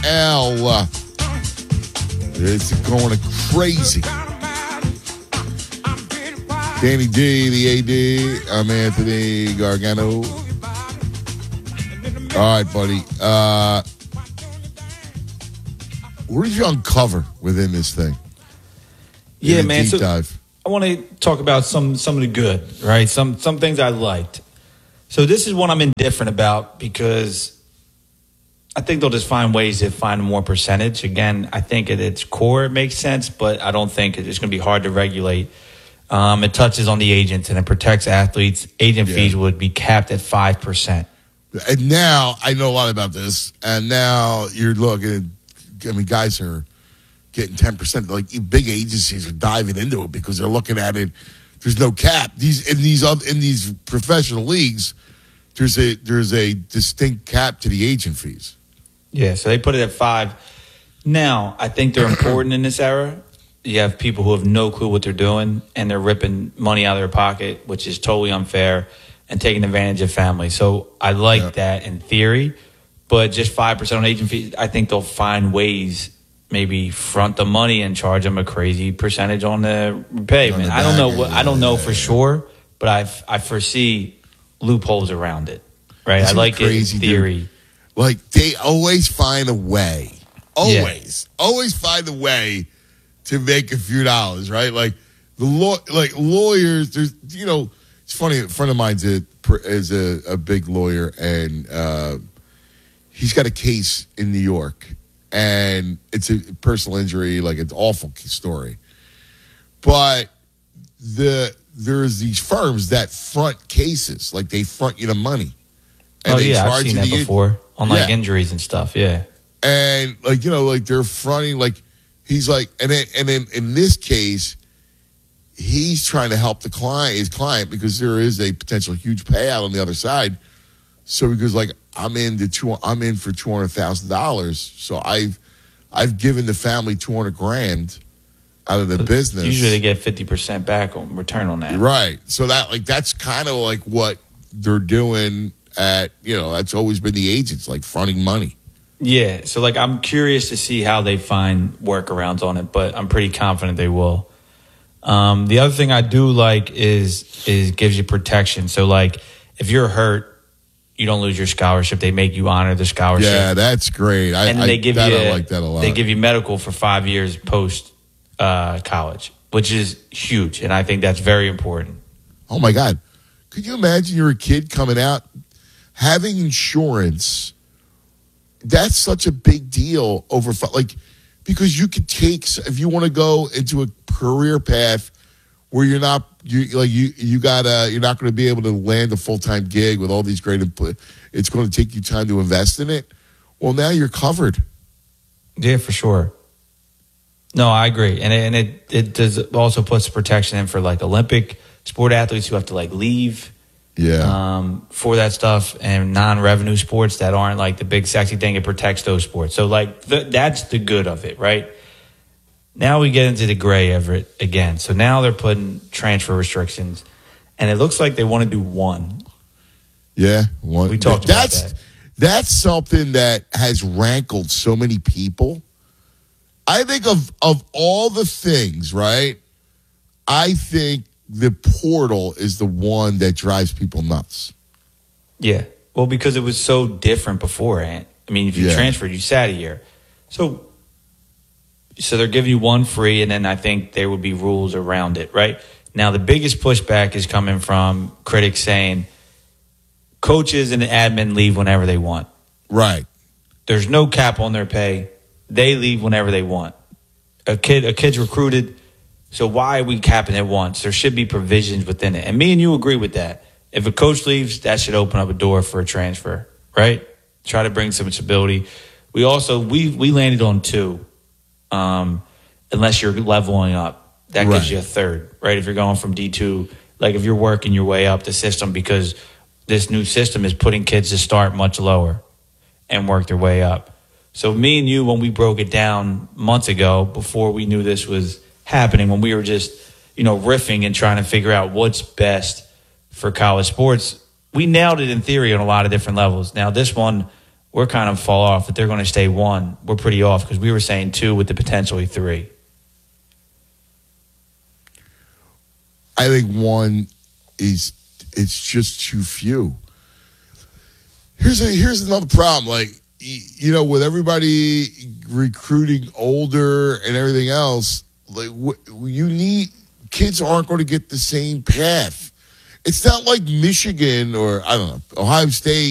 L. It's going crazy. Danny D, the AD. I'm Anthony Gargano. All right, buddy. What did you uncover within this thing? Yeah, man. Deep So dive. I want to talk about some of the good, right? Some things I liked. So this is one I'm indifferent about because I think they'll just find ways to find more percentage. Again, I think at its core it makes sense, but I don't think it's going to be hard to regulate. It touches on the agents and it protects athletes. Agent fees would be capped at 5%. And now I know a lot about this, and now you're looking. I mean, guys are getting 10%. Like big agencies are diving into it because they're looking at it. There's no cap. In these professional leagues, there's a distinct cap to the agent fees. Yeah, so they put it at 5. Now, I think they're important in this era. You have people who have no clue what they're doing, and they're ripping money out of their pocket, which is totally unfair, and taking advantage of families. So I like that in theory, but just 5% on agent fees, I think they'll find ways, maybe front the money and charge them a crazy percentage on the repayment. I don't know for sure, but I foresee loopholes around it. Right? I like it in theory. Dude. Like they always find a way. Always find a way to make a few dollars, right? Like lawyers. There's it's funny. A friend of mine's is a big lawyer, and he's got a case in New York, and it's a personal injury, like it's an awful story. But there's these firms that front cases, like they front you the money. And I've seen that before on like injuries and stuff. Yeah, and like they're fronting, like he's like, and then in this case, he's trying to help his client, because there is a potential huge payout on the other side. So he goes like, I'm in for $200,000. So I've given the family $200,000 out of the business. Usually they get 50% back on return on that. Right. So that's kind of like what they're doing at, that's always been the agents, like fronting money. Yeah. So like, I'm curious to see how they find workarounds on it, but I'm pretty confident they will. The other thing I do like is gives you protection. So like, if you're hurt, you don't lose your scholarship. They make you honor the scholarship. Yeah, that's great. I like that a lot. They give you medical for 5 years post college, which is huge, and I think that's very important. Oh my God, could you imagine you're a kid coming out having insurance? That's such a big deal because you could take, if you want to go into a career path where you're not going to be able to land a full-time gig with all these great input. It's going to take you time to invest in it. Well, now you're covered. Yeah, for sure. No, I agree. And it does also puts protection in for like Olympic sport athletes who have to like leave for that stuff, and non-revenue sports that aren't like the big sexy thing. It protects those sports. So like that's the good of it, right? Now we get into the gray Everett again. So now they're putting transfer restrictions, and it looks like they want to do one. Yeah, one. We talked about that. That's something that has rankled so many people. I think of all the things, right? I think the portal is the one that drives people nuts. Yeah. Well, because it was so different beforehand. I mean, if you transferred, you sat a year. So they're giving you one free, and then I think there would be rules around it, right? Now, the biggest pushback is coming from critics saying coaches and admin leave whenever they want. Right. There's no cap on their pay. They leave whenever they want. A kid's recruited, so why are we capping it once? There should be provisions within it. And me and you agree with that. If a coach leaves, that should open up a door for a transfer, right? Try to bring some stability. We landed on 2. Unless you're leveling up, that gives you a 3rd, right? If you're going from D2, like if you're working your way up the system, because this new system is putting kids to start much lower and work their way up. So me and you, when we broke it down months ago, before we knew this was happening, when we were just, riffing and trying to figure out what's best for college sports, we nailed it in theory on a lot of different levels. Now this one, we're kind of fall off. If they're going to stay 1, we're pretty off because we were saying 2 with the potentially 3. I think 1 it's just too few. Here's another problem. Like, you know, with everybody recruiting older and everything else, like kids aren't going to get the same path. It's not like Michigan or, I don't know, Ohio State